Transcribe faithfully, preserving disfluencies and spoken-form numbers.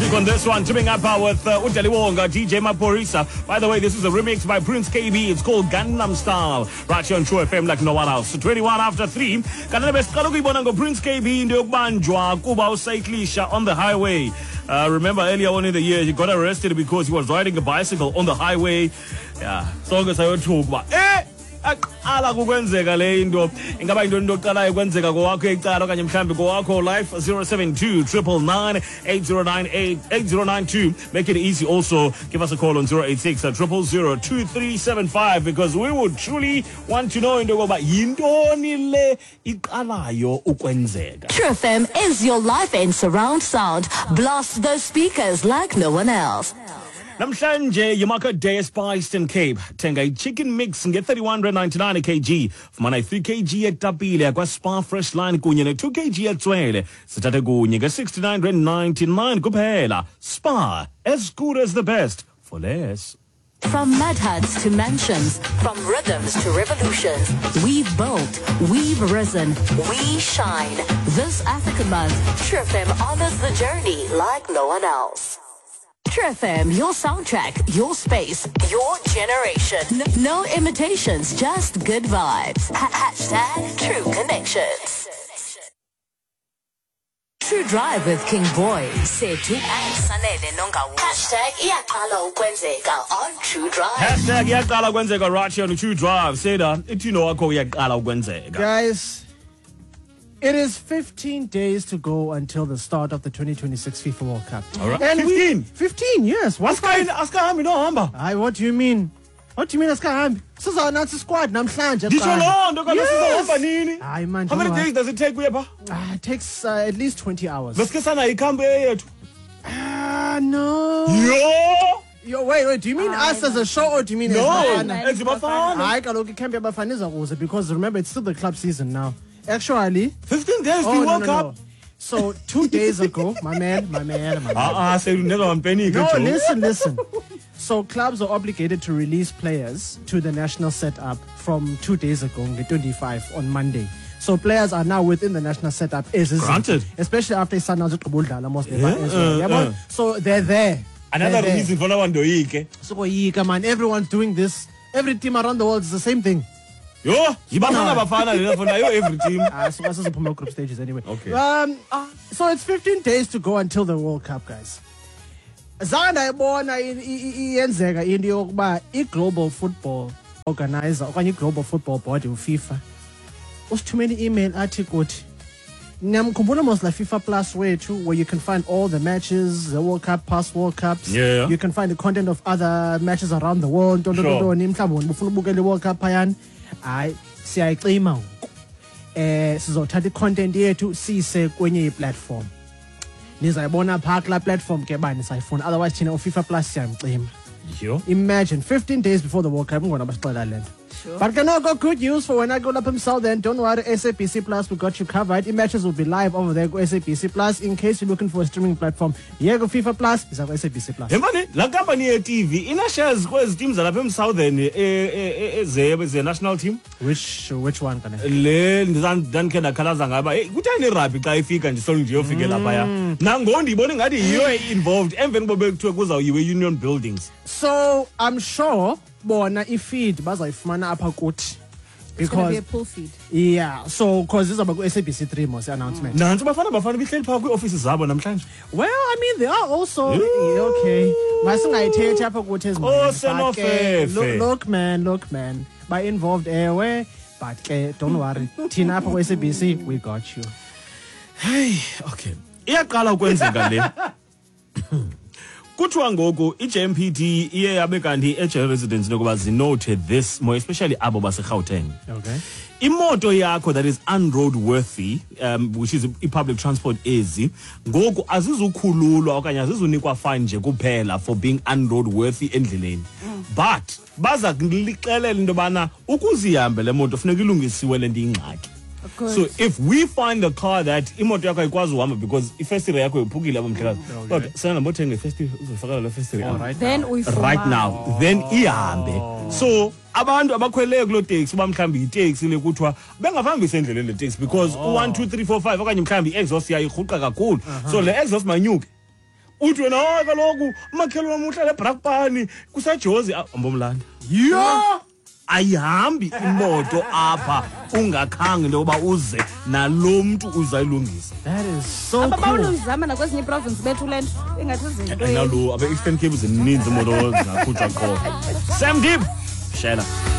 music on this one, teaming up uh, with uh, Udali Wonga, D J Maporisa. By the way, this is a remix by Prince K B. It's called Gangnam Style. Right here on True F M like no one else. So twenty-one after three. Kanale best kalukibonango Prince K B in the Okbanjwa Kuba Usaiklisha on the highway. Uh, remember earlier on in the year, he got arrested because he was riding a bicycle on the highway. Yeah, so I talk about eh. Aqala kukwenzeka le into ingaba into ndoqalayo kwenzeka kwakho ecala okanye mhlambi kwakho live zero seven two nine nine nine eight zero nine eight eight zero nine two. Make it easy. Also give us a call on zero eight six zero zero zero two three seven five because we would truly want to know into ngoba yintoni le iqalayo ukwenzeka. True F M is your life and surround sound. Blast those speakers like no one else. Namhlanje Yamaka Day Spiced and Cape. Tenga chicken mix and get thirty-one ninety-nine a kg. Fumana three kg at Tapile, kwa Spa Fresh Line kunye two kg at Twele. Sitate kunye sixty-nine ninety-nine kupela. Spa, as good as the best for less. From mud huts to mansions, from rhythms to revolutions, we've built, we've risen, we shine. This African month, True F M honors the journey like no one else. True F M, your soundtrack, your space, your generation. N- no imitations, just good vibes. Ha- hashtag True Connections. True Drive with King Boy, Setu and Sanele Nonga. Hashtag Iyaqala ukwenzeka on True Drive. Hashtag Iyaqala ukwenzeka right here on True Drive. Seda, itino wako Iyaqala ukwenzeka. Guys, it is fifteen days to go until the start of the twenty twenty-six FIFA World Cup. All right. And fifteen? We, fifteen, yes. What's Aska aska hami no hamba. I, what do you mean? What do you mean aska hami? Siza nathi squad namhlanje. Disho londo kana Yes. siza hamba nini? Ay man. How many days does it take uyapha? Uh, it takes uh, at least twenty hours. Veske sana ikambe yethu. Ah, no. Yo! Yo, wait, wait. Do you mean Ay, us as a show or do you mean No, as Bafana? as Bafana. Hayi kaloku iCamp yaBafana izakuza because remember it's still the club season now. Actually, fifteen days oh, to no, World no, Cup. no. So two days ago, my man, my man, my man. Ah, ah, say you never want penny. No, listen, listen. So clubs are obligated to release players to the national setup from two days ago, on the twenty-fifth on Monday. So players are now within the national setup. Granted. Especially after Sunrise Kabulda, most Yeah, uh, uh. So they're there. Another They're reason for no one to eat. So come on, everyone's doing this. Every team around the world is the same thing. Yo, Ibafana Bafana, for now, every team. Ah, so this is the group stages anyway. Okay. Um. Uh, so it's fifteen days to go until the World Cup, guys. Zanda ibona iyenzeka into yokuba i-Global Football Organizer okanye i-Global Football Board uFIFA usithumela email athi kuthi Nyamkhumbula mos la FIFA Plus wethu where you can find all the matches, the World Cup, past World Cups. Yeah. You can find the content of other matches around the world. Sure. Mhlawumbe ufuna ubukela iWorld Cup phayana. Hayi siyayicima ngoku. Eh sizothatha icontent yethu siyise kwenye iplatform. Nizayibona phaa kula platform ke bani sayifuna. Otherwise thina uFIFA Plus siyamcima. Yo. Imagine fifteen days before the World Cup ngona basixela lento. Sure. But can I go good news for when I go up in South End? Don't worry, S A B C Plus, we got you covered. The matches will be live over there. Go S A B C Plus in case you're looking for a streaming platform. Yeah, go FIFA Plus. Is that S A B C Plus? Yemane, la company ye T V ina shares kwezi teams zalapha eMsouthern eh ezebe ze national team. Which which one kana? Le ndizan ke ndakhalaza ngaba hey kuthani rugby xa ifika nje solo nje yofike lapha ya. Nango ndibone ngathi yiyo involved emveni bobe kuthiwe kuzawuyiwe Union Buildings. So, I'm sure bona ifeed bazayifumana apha kuthi. It's going to be a pull feed. Yeah, so because this is about S A B C three most announcement. Mm. Nantu bafana bafana bihleli phaa kwi-office zabo namhlanje. Well, I mean, they are also yeah, okay. Masingayithethi apha kuthi Oh, ezimali. senofefe. Look, look, man, look, man. By involved ewe, but ke don't worry. Thina apha ku-S A B C, we got you. Hey, okay. Iyaqala ukwenzeka le. Kuthiwa ngoku i-J M P T iye yabe kanti e-jail residents nokuba zinote this more especially abo base-Gauteng. Okay. Imoto yakho that is unroadworthy, um, which is i-public transport ezi, ngoku azizukhululwa okanye azizunikwa fine nje kuphela for being unroadworthy endleleni. But baza kulixelela into yobana ukuzihambe le moto funeka ilungisiwe le nto ingxaki. So if we find a car that imoto yakho ayikwazi uhamba because ifestire yakho iphukile abamhlekazi. Kodwa sana bothenga ifestire uzofakela le festire. Then we right now Oh. then ihambe. So abantu abakhwele kulo taxi bamhlawumbe itaxi le kuthiwa bengavambisa endleleni le taxi because one two three four five okanye mhlawumbe iexhaust yayo irhuqa kakhulu. So le exhaust manyuke. uthi wena oh kaloku umakhelwane wami uhlala eBrakpan kusajozi ambomlanda Yo! ayihambi imoto apha ungakhange into yoba uze nalo mntu uzayilungisa. That is so cool. ababawuluzama nakwezinye iprovince bethu le nto ingathi izinto Nalo abe-Eastern Cape zininzi imoto zingakhutshwa qho. Sam Gibb, Shela.